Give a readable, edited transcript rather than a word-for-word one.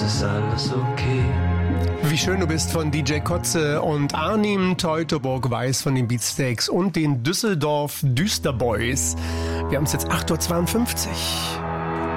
ist alles okay. Wie schön du bist von DJ Kotze und Arnim Teutoburg-Weiß von den Beatsteaks und den Düsseldorf Düsterboys. Wir haben es jetzt 8.52 Uhr.